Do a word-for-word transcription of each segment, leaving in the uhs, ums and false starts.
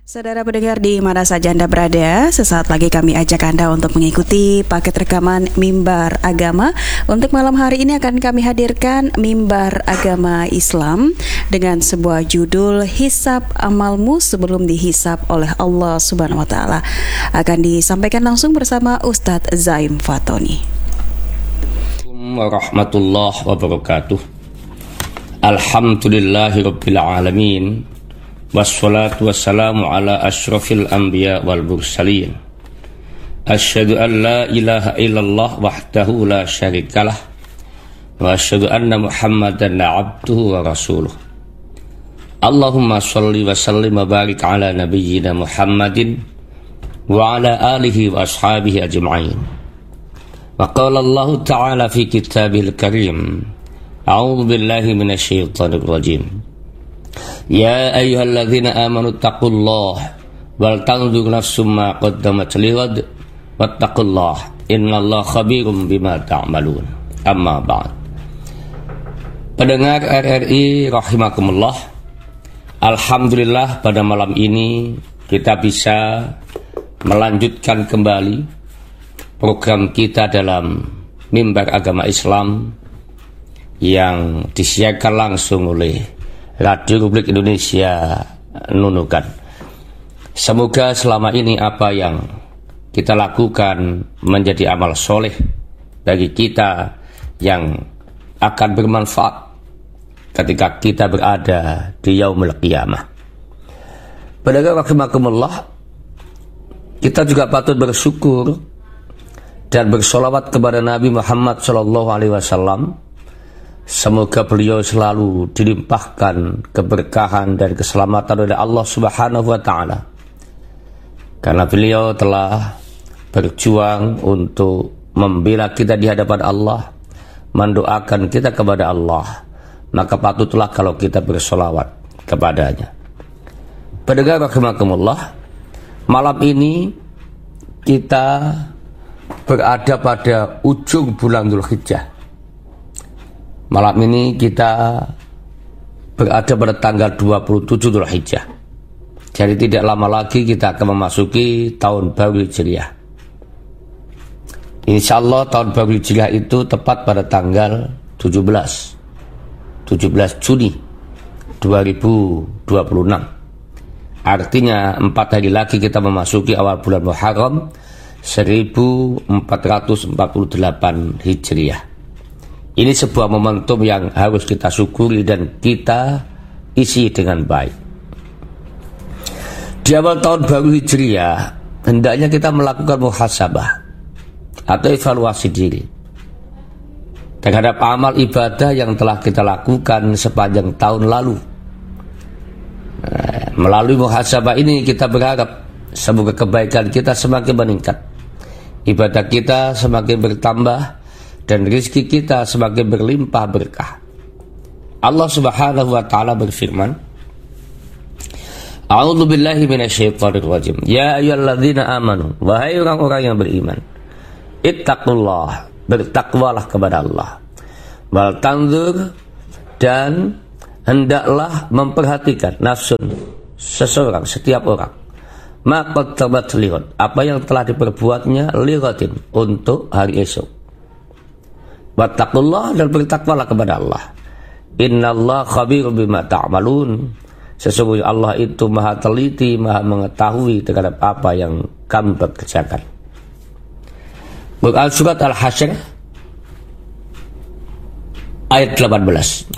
Saudara pendengar di mana saja Anda berada, sesaat lagi kami ajak Anda untuk mengikuti paket rekaman Mimbar Agama. Untuk malam hari ini akan kami hadirkan Mimbar Agama Islam dengan sebuah judul Hisab Amalmu Sebelum Dihisab oleh Allah Subhanahu wa Ta'ala. Akan disampaikan langsung bersama Ustadz Zaim Fatoni. Warahmatullahi wabarakatuh. Alhamdulillahirabbil alamin. Wassalatu wassalamu ala asyrafil anbiya wal mursalin. Asyhadu an la ilaha illallah wahdahu la syarikalah wa asyhadu anna Muhammadan abduhu wa rasuluh. Allahumma shalli wa sallim wa barik ala nabiyyina Muhammadin wa ala alihi wa ashabihi ajma'in. Wa qala Allah ta'ala fi kitabihil karim. A'udzu billahi minasy syaithanir rajim. Ya ayyuhalladzina amanu taqullaha wal tanzur nafsum ma qaddamat lighad wattaqullaha innallaha khabirum bima ta'malun. Amma ba'd. Pendengar R R I rahimakumullah, alhamdulillah pada malam ini kita bisa melanjutkan kembali program kita dalam Mimbar Agama Islam yang disiarkan langsung oleh Radio Republik Indonesia Nunukan. Semoga selama ini apa yang kita lakukan menjadi amal soleh bagi kita yang akan bermanfaat ketika kita berada di yaumul qiyamah. Pendengar rahimakumullah, kita juga patut bersyukur dan bersolawat kepada Nabi Muhammad shallallahu alaihi wasallam. Semoga beliau selalu dilimpahkan keberkahan dan keselamatan oleh Allah Subhanahu wa Ta'ala, karena beliau telah berjuang untuk membela kita di hadapan Allah, mendoakan kita kepada Allah. Maka patutlah kalau kita bersolawat kepadanya. Pendengar rahimakumullah, malam ini kita berada pada ujung bulan Dzulhijjah. Malam ini kita berada pada tanggal dua puluh tujuh Dzulhijjah. Jadi tidak lama lagi kita akan memasuki tahun baru Hijriah. Insya Allah tahun baru Hijriah itu tepat pada tanggal tujuh belas Juni dua ribu dua puluh enam. Artinya empat hari lagi kita memasuki awal bulan Muharram seribu empat ratus empat puluh delapan Hijriah. Ini sebuah momentum yang harus kita syukuri dan kita isi dengan baik. Di awal tahun baru Hijriah, hendaknya kita melakukan muhasabah atau evaluasi diri terhadap amal ibadah yang telah kita lakukan sepanjang tahun lalu. Nah, melalui muhasabah ini kita berharap semoga kebaikan kita semakin meningkat, ibadah kita semakin bertambah, dan rezeki kita semakin berlimpah berkah. Allah Subhanahu wa Ta'ala berfirman, A'udzu billahi minasyaitonir rajim. Ya ayyuhalladzina amanu, wahai orang-orang yang beriman, ittaqullah, bertakwalah kepada Allah. Wal tanzur, dan hendaklah memperhatikan nafsun, seseorang, setiap orang, ma qaddamat lighad, apa yang telah diperbuatnya lighatin, untuk hari esok. Wattaqullah, dan bertakwalah kepada Allah. Innallaha khabirum bima ta'malun. Sesungguhnya Allah itu maha teliti, maha mengetahui terhadap apa yang kamu kerjakan. Quran surat Al-Hasyr ayat delapan belas.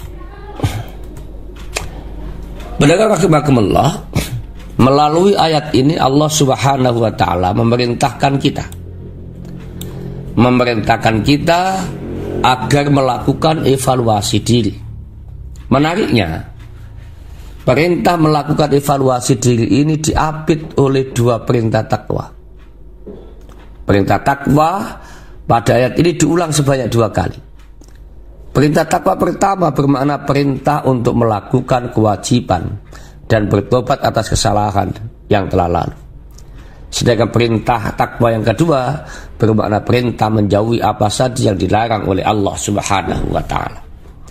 Pendengar rahimakumullah, melalui ayat ini Allah Subhanahu wa Ta'ala memerintahkan kita memerintahkan kita agar melakukan evaluasi diri. Menariknya, perintah melakukan evaluasi diri ini diapit oleh dua perintah takwa. Perintah takwa pada ayat ini diulang sebanyak dua kali. Perintah takwa pertama bermakna perintah untuk melakukan kewajiban dan bertobat atas kesalahan yang telah lalu. Sedangkan perintah takwa yang kedua bermakna perintah menjauhi apa saja yang dilarang oleh Allah Subhanahu wa Ta'ala.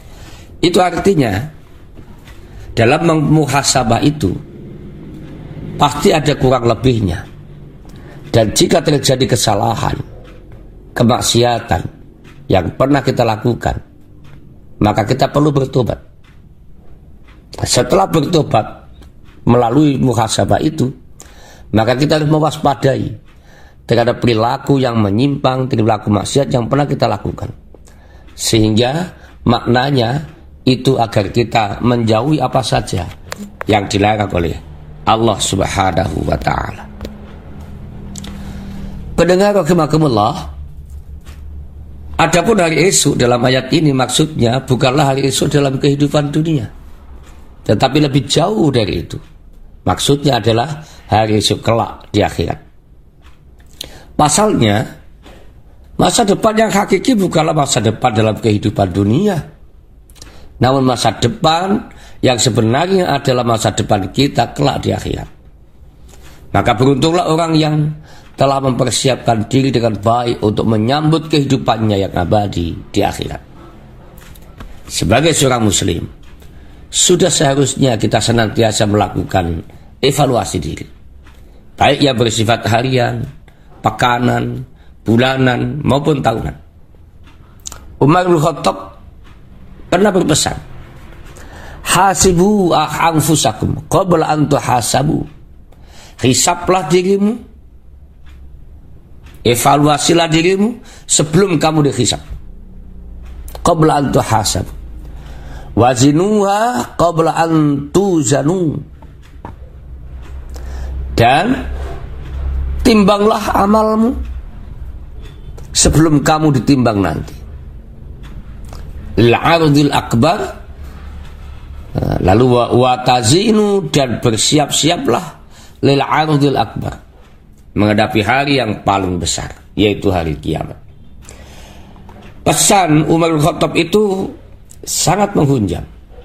Itu artinya dalam muhasabah itu pasti ada kurang lebihnya. Dan jika terjadi kesalahan, kemaksiatan yang pernah kita lakukan, maka kita perlu bertobat. Setelah bertobat melalui muhasabah itu, maka kita harus mewaspadai terhadap perilaku yang menyimpang, perilaku maksiat yang pernah kita lakukan. Sehingga maknanya itu agar kita menjauhi apa saja yang dilarang oleh Allah Subhanahu wa ta'ala. Pendengar rahimakumullah, adapun hari esok dalam ayat ini maksudnya bukanlah hari esok dalam kehidupan dunia, tetapi lebih jauh dari itu. Maksudnya adalah hari esok kelak di akhirat. Pasalnya, masa depan yang hakiki bukanlah masa depan dalam kehidupan dunia, namun masa depan yang sebenarnya adalah masa depan kita kelak di akhirat. Maka beruntunglah orang yang telah mempersiapkan diri dengan baik untuk menyambut kehidupannya yang abadi di akhirat. Sebagai seorang muslim, sudah seharusnya kita senantiasa melakukan evaluasi diri, baik yang bersifat harian, pekanan, bulanan, maupun tahunan. Umar bin Khattab pernah berpesan, hasibu anfusakum qabla an tuhasabu. Hisablah dirimu, evaluasilah dirimu sebelum kamu dihisab. Qabla an tuhasabu. Wazinuha qabla an tuzanu. Dan timbanglah amalmu sebelum kamu ditimbang nanti. Al-ardil akbar. Lalu watazinu, dan bersiap-siaplah lil ardil akbar, menghadapi hari yang paling besar, yaitu hari kiamat. Pesan Umar bin Khattab itu sangat menghunjam,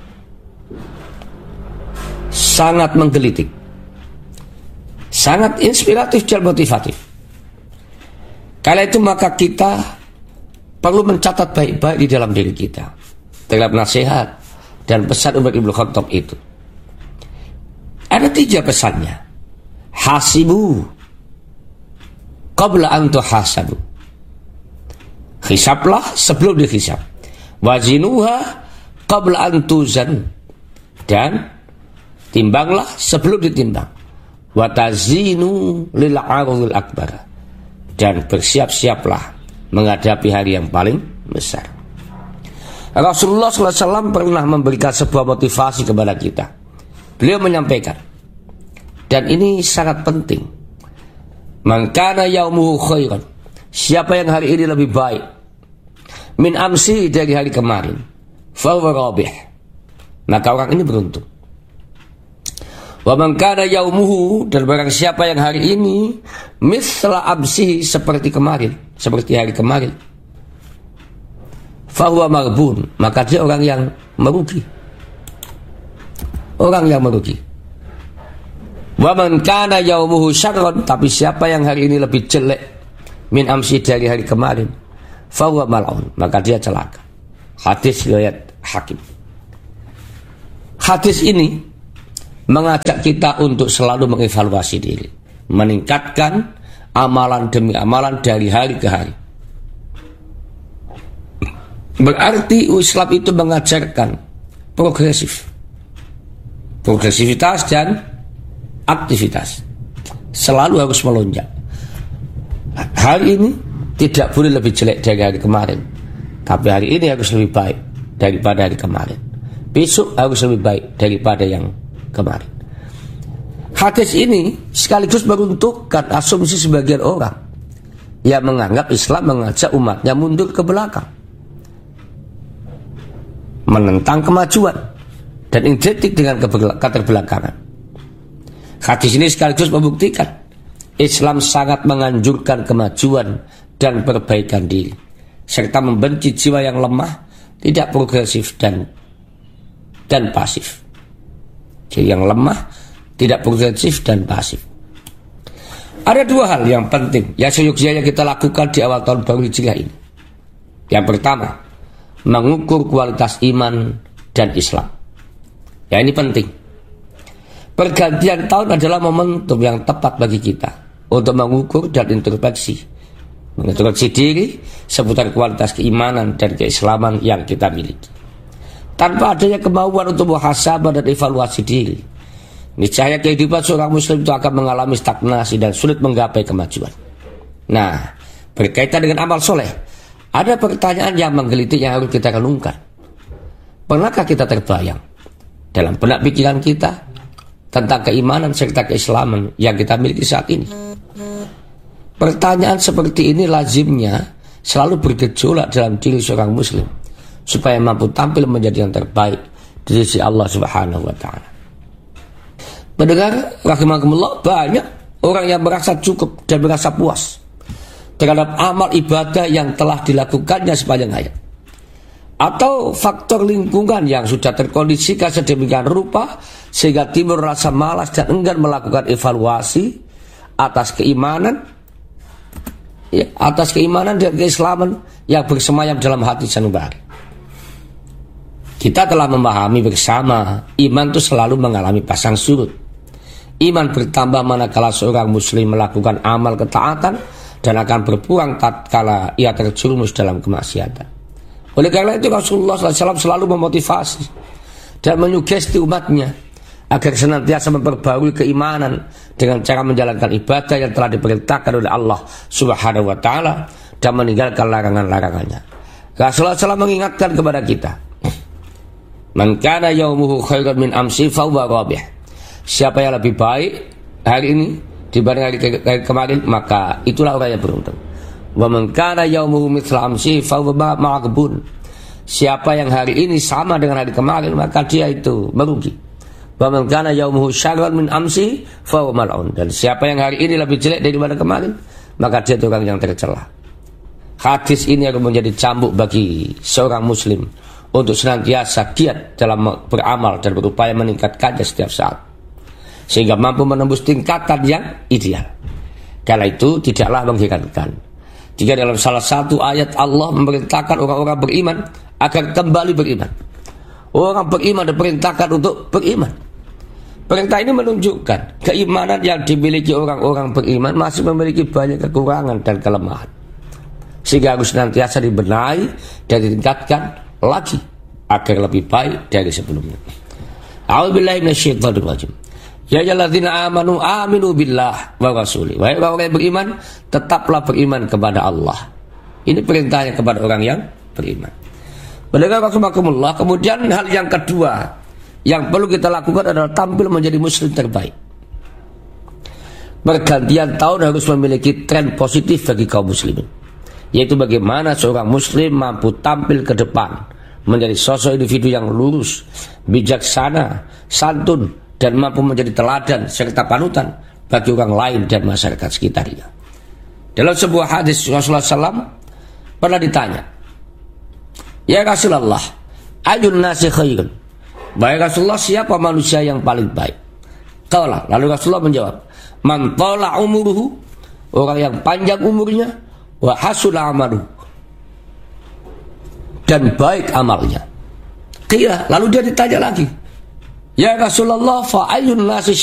sangat menggelitik, sangat inspiratif dan motivatif. Kala itu maka kita perlu mencatat baik-baik di dalam diri kita terhadap nasihat dan pesan Umar bin Khattab itu. Ada tiga pesannya. Hasibu qabla an tuhasabu. Hisablah sebelum dihisab. Wazinuha qabla an tuzan. Dan timbanglah sebelum ditimbang. Watazinu lil ardil akbar. Dan bersiap-siaplah menghadapi hari yang paling besar. Rasulullah shallallahu alaihi wasallam pernah memberikan sebuah motivasi kepada kita. Beliau menyampaikan, dan ini sangat penting, man kana yaumuhu khairan, siapa yang hari ini lebih baik min amsi, dari hari kemarin, fa huwa rabih, maka orang ini beruntung. Wa man kana yaumuhu, dan barang siapa yang hari ini misla amsi, seperti kemarin, seperti hari kemarin, fahuwa marbun, maka dia orang yang merugi. Orang yang merugi. Wa man kana yaumuhu syarran, tapi siapa yang hari ini lebih jelek min amsi, dari hari kemarin, fahuwa mal'un, maka dia celaka. Hadis riwayat Hakim. Hadis ini mengajak kita untuk selalu mengevaluasi diri, meningkatkan amalan demi amalan dari hari ke hari. Berarti Islam itu mengajarkan progresif, progresivitas dan aktivitas. Selalu harus melonjak. Hari ini tidak boleh lebih jelek dari hari kemarin, tapi hari ini harus lebih baik daripada hari kemarin. Besok harus lebih baik daripada yang kemarin. Hadis ini sekaligus meruntuhkan asumsi sebagian orang yang menganggap Islam mengajak umatnya mundur ke belakang, menentang kemajuan dan identik dengan keterbelakangan. Hadis ini sekaligus membuktikan Islam sangat menganjurkan kemajuan dan perbaikan diri, serta membenci jiwa yang lemah, tidak progresif dan dan pasif. Jadi yang lemah, tidak progresif dan pasif. Ada dua hal yang penting yang seyogyanya kita lakukan di awal tahun baru Hijriah ini. Yang pertama, mengukur kualitas iman dan Islam. Ya, ini penting. Pergantian tahun adalah momentum yang tepat bagi kita untuk mengukur dan introspeksi, mengintrospeksi diri seputar kualitas keimanan dan keislaman yang kita miliki. Tanpa adanya kemauan untuk muhasabah dan evaluasi diri, niscaya kehidupan seorang muslim itu akan mengalami stagnasi dan sulit menggapai kemajuan. Nah, berkaitan dengan amal soleh, ada pertanyaan yang menggelitik yang harus kita renungkan. Pernahkah kita terbayang dalam benak pikiran kita tentang keimanan serta keislaman yang kita miliki saat ini? Pertanyaan seperti ini lazimnya selalu bergejolak dalam diri seorang muslim supaya mampu tampil menjadi yang terbaik di sisi Allah Subhanahu wa taala. Mendengar rahimakumullah, banyak orang yang merasa cukup dan merasa puas terhadap amal ibadah yang telah dilakukannya sepanjang hayat, atau faktor lingkungan yang sudah terkondisikan sedemikian rupa sehingga timbul rasa malas dan enggan melakukan evaluasi atas keimanan ya, atas keimanan dan keislaman yang bersemayam dalam hati sanubari. Kita telah memahami bersama, iman itu selalu mengalami pasang surut. Iman bertambah manakala seorang muslim melakukan amal ketaatan, dan akan berkurang tatkala ia terjerumus dalam kemaksiatan. Oleh karena itu Rasulullah shallallahu alaihi wasallam selalu memotivasi dan menyugesti umatnya agar senantiasa memperbarui keimanan dengan cara menjalankan ibadah yang telah diperintahkan oleh Allah Subhanahu wa taala dan meninggalkan larangan-larangannya. Rasulullah shallallahu alaihi wasallam mengingatkan kepada kita, "Man kana yaumuhu khairan min amsi fa huwa rabih." Siapa yang lebih baik hari ini dibanding hari, ke hari kemarin, maka itulah orang yang beruntung. Wa man kana yaumuhu mithla amsi fa huwa maghbun. Siapa yang hari ini sama dengan hari kemarin, maka dia itu merugi. Wa man kana yaumuhu syarran min amsi fa huwa mal'un. Dan siapa yang hari ini lebih jelek daripada kemarin, maka dia itu orang yang tercela. Hadis ini akan menjadi cambuk bagi seorang muslim untuk senantiasa giat dalam beramal dan berupaya meningkatkannya setiap saat, sehingga mampu menembus tingkatan yang ideal. Karena itu tidaklah mengherankan jika dalam salah satu ayat Allah memerintahkan orang-orang beriman agar kembali beriman. Orang beriman diperintahkan untuk beriman. Perintah ini menunjukkan keimanan yang dimiliki orang-orang beriman masih memiliki banyak kekurangan dan kelemahan, sehingga harus senantiasa dibenahi dan ditingkatkan lagi agar lebih baik dari sebelumnya. A'udzubillahi minasyaitonir rajim. Ya ayyuhalladzina amanu aminu billah wa rasuli. Wahai orang yang beriman, tetaplah beriman kepada Allah. Ini perintahnya kepada orang yang beriman. Mendengar rahimakumullah, kemudian hal yang kedua yang perlu kita lakukan adalah tampil menjadi muslim terbaik. Pergantian tahun harus memiliki tren positif bagi kaum muslimin, yaitu bagaimana seorang muslim mampu tampil ke depan menjadi sosok individu yang lurus, bijaksana, santun, dan mampu menjadi teladan serta panutan bagi orang lain dan masyarakat sekitarnya. Dalam sebuah hadis Rasulullah shallallahu alaihi wasallam pernah ditanya, "Ya Rasulullah, ayun nasi khairun?" Baik Rasulullah, siapa manusia yang paling baik? Qala, lalu Rasulullah menjawab, "Man tala umuruhu," orang yang panjang umurnya, "wa hasuna amaluhu," dan baik amalnya. Qila, lalu dia ditanya lagi, "Ya Rasulullah, fa ayun nasi